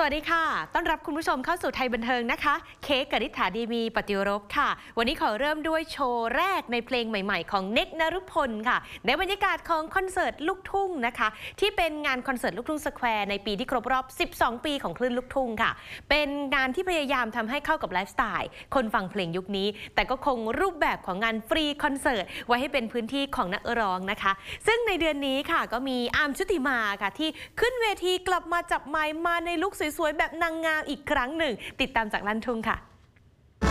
วัสดีค่ะต้อนรับคุณผู้ชมเข้าสู่ไทยบันเทิงนะคะเค้กกฤษฐาดีมีปฏิรบค่ะวันนี้ขอเริ่มด้วยโชว์แรกในเพลงใหม่ๆของเน็กนฤพลค่ะในบรรยากาศของคอนเสิร์ตลูกทุ่งนะคะที่เป็นงานคอนเสิร์ตลูกทุ่งสแควร์ในปีที่ครบรอบ12 ปีของคลื่นลูกทุ่งค่ะเป็นงานที่พยายามทำให้เข้ากับไลฟ์สไตล์คนฟังเพลงยุคนี้แต่ก็คงรูปแบบของงานฟรีคอนเสิร์ตไว้ให้เป็นพื้นที่ของนักร้องนะคะซึ่งในเดือนนี้ค่ะก็มีอาร์มชุติมาค่ะที่ขึ้นเวทีกลับมาจับไมค์มาในลุคสวยๆแบบนางงามอีกครั้งหนึ่งติดตามจากลั่นทุ่งค่ะ